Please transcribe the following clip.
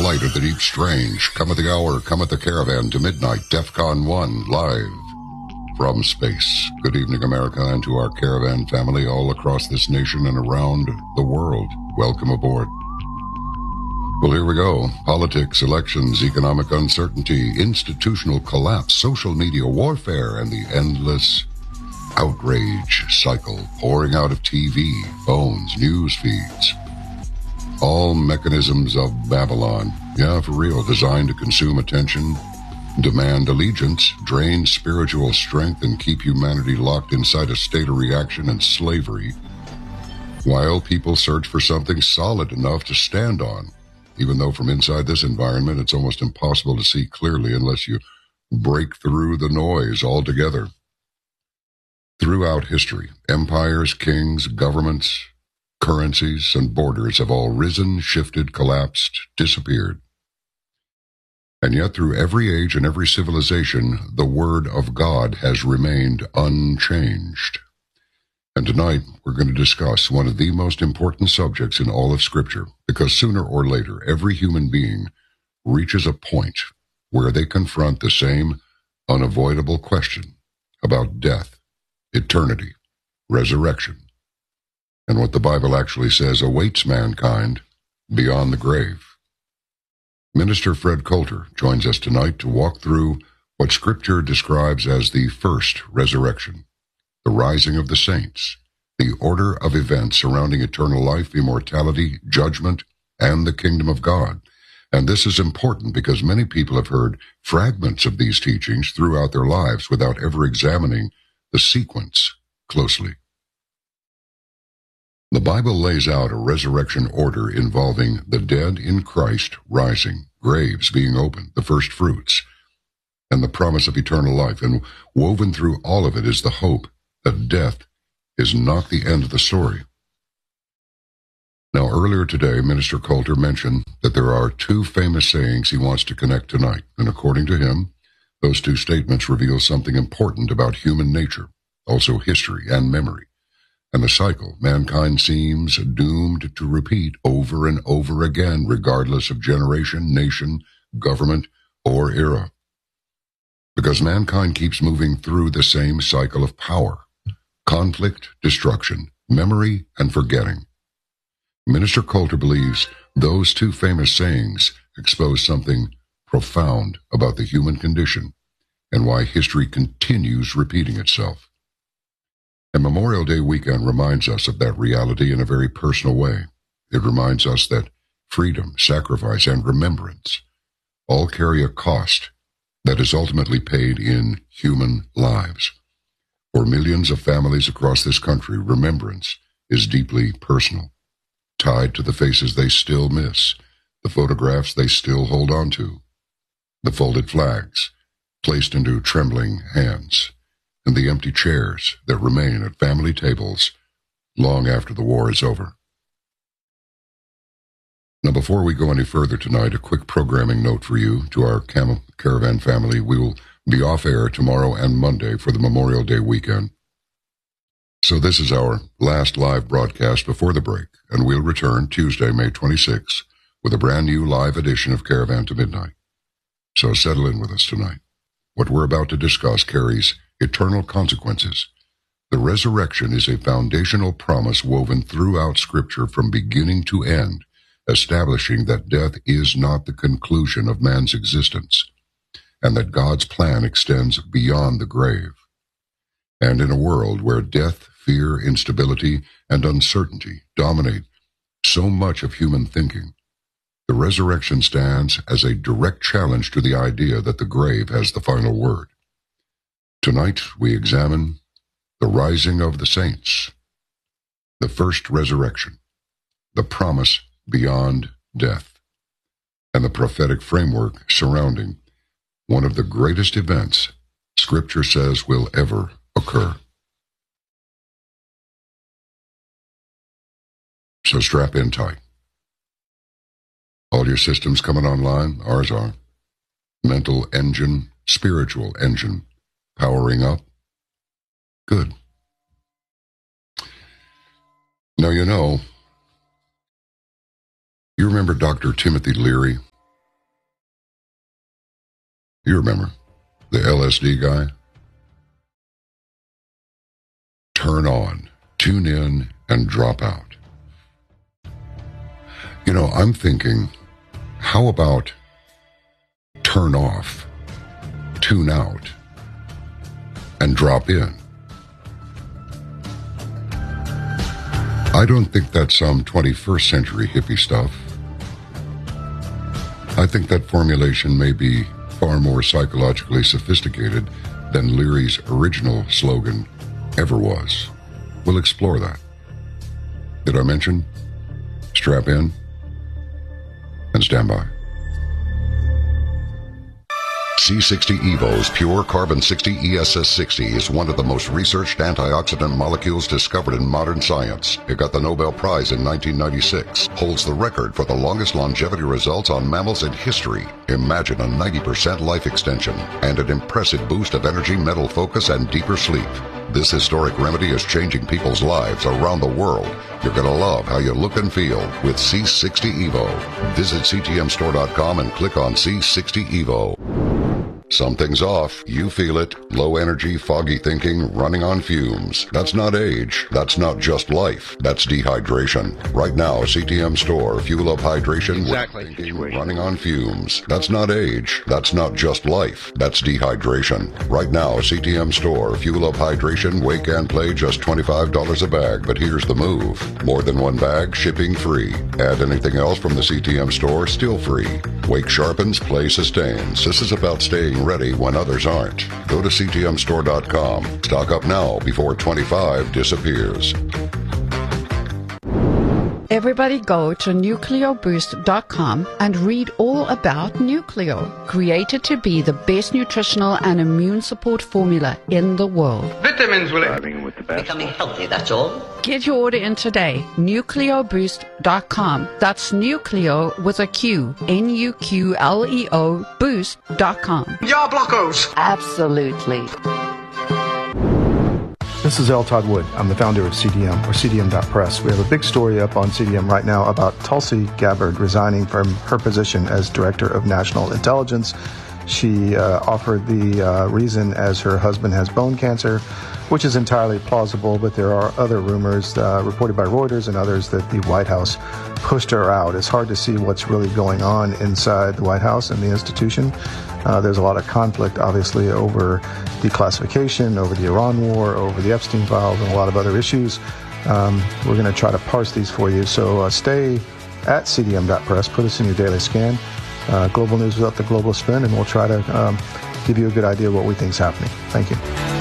light of the deep strange. Cometh the hour, cometh the caravan to midnight. DEFCON 1, live from space. Good evening, America, and to our caravan family all across this nation and around the world. Welcome aboard. Well, here we go. Politics, elections, economic uncertainty, institutional collapse, social media warfare, and the endless outrage cycle pouring out of TV, phones, news feeds. All mechanisms of Babylon. Yeah, for real. Designed to consume attention, demand allegiance, drain spiritual strength, and keep humanity locked inside a state of reaction and slavery, while people search for something solid enough to stand on. Even though from inside this environment, it's almost impossible to see clearly unless you break through the noise altogether. Throughout history, empires, kings, governments, currencies, and borders have all risen, shifted, collapsed, disappeared. And yet through every age and every civilization, the Word of God has remained unchanged. And tonight, we're going to discuss one of the most important subjects in all of Scripture, because sooner or later, every human being reaches a point where they confront the same unavoidable question about death, eternity, resurrection, and what the Bible actually says awaits mankind beyond the grave. Minister Fred Coulter joins us tonight to walk through what Scripture describes as the first resurrection, the rising of the saints, the order of events surrounding eternal life, immortality, judgment, and the kingdom of God. And this is important because many people have heard fragments of these teachings throughout their lives without ever examining the sequence closely. The Bible lays out a resurrection order involving the dead in Christ rising, graves being opened, the first fruits, and the promise of eternal life. And woven through all of it is the hope that death is not the end of the story. Now, earlier today, Minister Coulter mentioned that there are two famous sayings he wants to connect tonight, and according to him, those two statements reveal something important about human nature, also history and memory, and the cycle mankind seems doomed to repeat over and over again, regardless of generation, nation, government, or era. Because mankind keeps moving through the same cycle of power, conflict, destruction, memory, and forgetting. Minister Coulter believes those two famous sayings expose something profound about the human condition and why history continues repeating itself. And Memorial Day weekend reminds us of that reality in a very personal way. It reminds us that freedom, sacrifice, and remembrance all carry a cost that is ultimately paid in human lives. For millions of families across this country, remembrance is deeply personal, tied to the faces they still miss, the photographs they still hold on to, the folded flags placed into trembling hands, and the empty chairs that remain at family tables long after the war is over. Now, before we go any further tonight, a quick programming note for you, to our Caravan family. We will be off air tomorrow and Monday for the Memorial Day weekend. So this is our last live broadcast before the break, and we'll return Tuesday, May 26th, with a brand new live edition of Caravan to Midnight. So settle in with us tonight. What we're about to discuss carries eternal consequences. The resurrection is a foundational promise woven throughout Scripture from beginning to end, establishing that death is not the conclusion of man's existence, and that God's plan extends beyond the grave. And in a world where death, fear, instability, and uncertainty dominate so much of human thinking, the resurrection stands as a direct challenge to the idea that the grave has the final word. Tonight we examine the rising of the saints, the first resurrection, the promise beyond death, and the prophetic framework surrounding one of the greatest events Scripture says will ever occur. So strap in tight. All your systems coming online, ours are. Mental engine, spiritual engine, powering up. Good. Now, you remember Dr. Timothy Leary, You remember, the LSD guy? Turn on, tune in, and drop out. You know, I'm thinking, how about turn off, tune out, and drop in? I don't think that's some 21st century hippie stuff. I think that formulation may be far more psychologically sophisticated than Leary's original slogan ever was. We'll explore that. Did I mention? Strap in and stand by. C60 Evo's Pure Carbon 60 ESS60 is one of the most researched antioxidant molecules discovered in modern science. It got the Nobel Prize in 1996, holds the record for the longest longevity results on mammals in history. Imagine a 90% life extension and an impressive boost of energy, mental focus, and deeper sleep. This historic remedy is changing people's lives around the world. You're going to love how you look and feel with C60 Evo. Visit ctmstore.com and click on C60 Evo. Something's off. You feel it. Low energy, foggy thinking, running on fumes. That's not age. That's not just life. That's dehydration. Right now, CTM Store. Fuel up hydration. Exactly. Thinking, running on fumes. That's not age. That's not just life. That's dehydration. Right now, CTM Store. Fuel up hydration. Wake and play just $25 a bag. But here's the move. More than one bag, shipping free. Add anything else from the CTM Store, still free. Wake sharpens, play sustains. This is about staying ready when others aren't. Go to ctmstore.com. Stock up now before 25 disappears. Everybody go to nucleoboost.com and read all about Nucleo, created to be the best nutritional and immune support formula in the world. Vitamins will with the best. Becoming healthy, that's all. Get your order in today. Nucleoboost.com. That's Nucleo with a Q. Nuqleo boost.com. Yar blockos. Absolutely. This is L. Todd Wood. I'm the founder of CDM, or CDM.press. We have a big story up on CDM right now about Tulsi Gabbard resigning from her position as Director of National Intelligence. She offered the reason as her husband has bone cancer, which is entirely plausible, but there are other rumors reported by Reuters and others that the White House pushed her out. It's hard to see what's really going on inside the White House and the institution. There's a lot of conflict, obviously, over declassification, over the Iran war, over the Epstein files, and a lot of other issues. We're going to try to parse these for you. So stay at cdm.press. Put us in your daily scan. Global news without the global spin, and we'll try to give you a good idea of what we think is happening. Thank you.